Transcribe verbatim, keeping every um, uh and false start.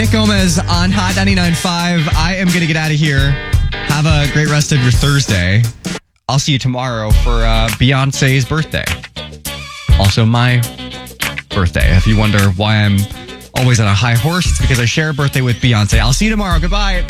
Nick Gomez on Hot ninety-nine point five. I am going to get out of here. Have a great rest of your Thursday. I'll see you tomorrow for uh, Beyonce's birthday. Also my birthday. If you wonder why I'm always on a high horse, it's because I share a birthday with Beyonce. I'll see you tomorrow. Goodbye.